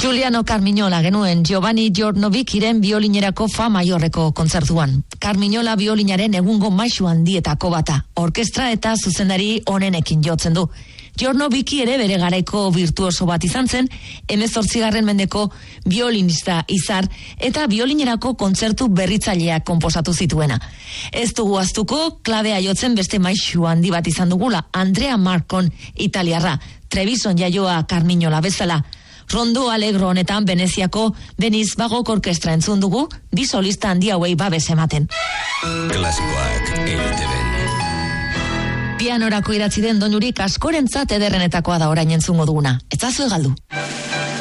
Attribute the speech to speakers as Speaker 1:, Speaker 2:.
Speaker 1: Giuliano Carmignola genuen Giovanni Giornovikiren biolinerako fa maiorreko kontzertuan. Carmignola biolinaren egungo maisu handietako bata, orkestra eta zuzendari onenekin jotzen du. Giornoviki ere bere garaiko virtuoso bat izan zen, 18. mendeko biolinista izar eta biolinerako kontzertu berritzaileak konposatu zituena. Ez dugu ahaztuko, klabea jotzen beste maisu handi bat izan dugula, Andrea Marcon italiarra, Trebison jaioa Carmignola bezala. Rondo Alegro honetan Veneziako Beniz Bagok orkestra entzun dugu, bi solista handi hauei babes ematen.
Speaker 2: Klasikoak EITB-n.
Speaker 1: Pianorako idatzi den doinurik askorentzat ederrenetakoa da orain entzungo duguna. Ez zazu galdu.